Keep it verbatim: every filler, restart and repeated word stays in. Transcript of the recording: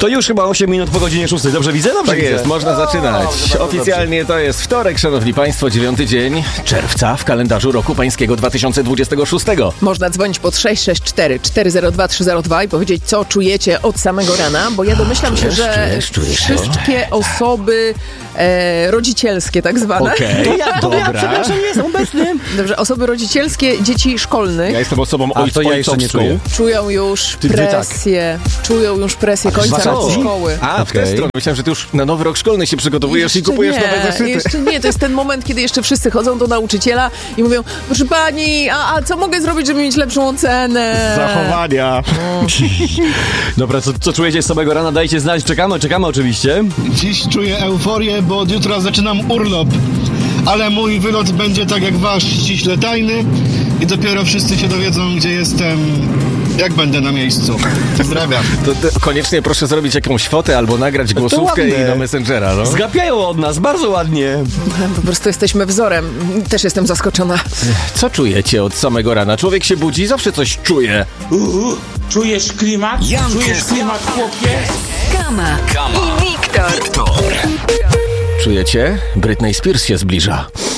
To już chyba osiem minut po godzinie szóstej. Dobrze widzę? Dobrze Tak widzę. jest, można O, zaczynać. dobrze, bardzo Oficjalnie to jest wtorek, szanowni państwo, dziewiąty dzień czerwca w kalendarzu roku pańskiego dwa tysiące dwudziestego szóstego. Można dzwonić pod sześć sześć cztery cztery zero dwa trzy zero dwa i powiedzieć, co czujecie od samego rana, bo ja domyślam się, że czujesz, czujesz. wszystkie osoby e, rodzicielskie tak zwane, Okej, To ja, to ja, dobra. przepraszam, nie jestem obecny. dobrze, osoby rodzicielskie dzieci szkolnych Ja jestem osobą A, to ja jeszcze nie ojcowską. czuję. czują już Ty- ty tak. presję, czują już presję końca co? roku szkoły. A, w tę Okej. stronę. Myślałem, że ty już na nowy rok szkolny się przygotowujesz i Jeszcze kupujesz nie, nowe zeszyty. Jeszcze nie, to jest ten moment, kiedy jeszcze wszyscy chodzą do nauczyciela i mówią, proszę pani, a, a co mogę zrobić, żeby mieć lepszą ocenę? Zachowania. Dobra, co, co czujecie z samego rana? Dajcie znać. Czekamy, czekamy oczywiście. Dziś czuję euforię, bo od jutra zaczynam urlop. Ale mój wylot będzie tak jak wasz, ściśle tajny i dopiero wszyscy się dowiedzą, gdzie jestem, jak będę na miejscu. Pozdrawiam. To, to koniecznie proszę zrobić jakąś fotę albo nagrać głosówkę ładne. i na Messengera, no. Zgapiają od nas, bardzo ładnie. Po prostu jesteśmy wzorem. Też jestem zaskoczona. Co czujecie od samego rana? Człowiek się budzi, zawsze coś czuje. Uhu, czujesz klimat? Czujesz klimat, chłopie? Kama, i Wiktor. Czujecie? Britney Spears się zbliża.